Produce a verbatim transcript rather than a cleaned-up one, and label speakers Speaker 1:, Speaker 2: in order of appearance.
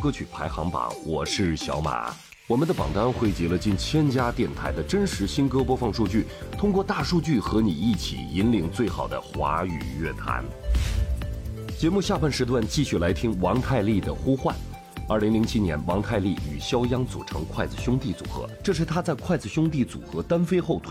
Speaker 1: 歌曲排行榜，我是小马。我们的榜单汇集了近千家电台的真实新歌播放数据，通过大数据和你一起引领最好的华语乐坛。节目下半时段继续来听王太利的呼唤。二零零七年，王太利与肖央组成筷子兄弟组合，这是他在筷子兄弟组合单飞后推